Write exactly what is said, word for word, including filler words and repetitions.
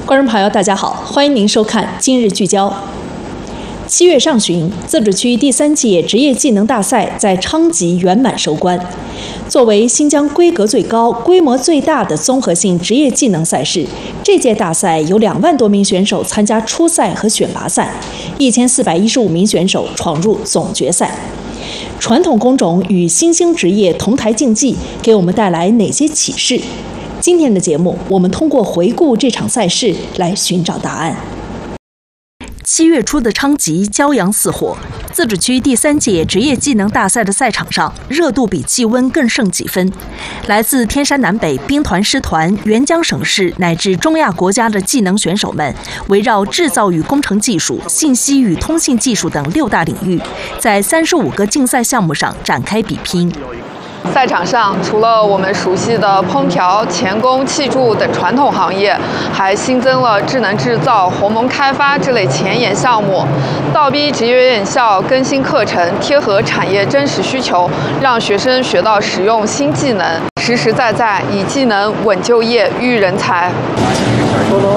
观众朋友，大家好，欢迎您收看《今日聚焦》。七月上旬，自治区第三届职业技能大赛在昌吉圆满收官。作为新疆规格最高、规模最大的综合性职业技能赛事，这届大赛有两万多名选手参加初赛和选拔赛，一千四百一十五名选手闯入总决赛。传统工种与新兴职业同台竞技，给我们带来哪些启示？今天的节目，我们通过回顾这场赛事来寻找答案。七月初的昌吉骄阳似火，自治区第三届职业技能大赛的赛场上，热度比气温更胜几分。来自天山南北、兵团、师团、援疆省市乃至中亚国家的技能选手们，围绕制造与工程技术、信息与通信技术等六大领域，在三十五个竞赛项目上展开比拼。 赛场上，除了我们熟悉的烹调、钳工、砌筑等传统行业，还新增了智能制造、鸿蒙开发这类前沿项目。倒逼职业院校更新课程，贴合产业真实需求，让学生学到使用新技能，实实在在以技能稳就业、育人才。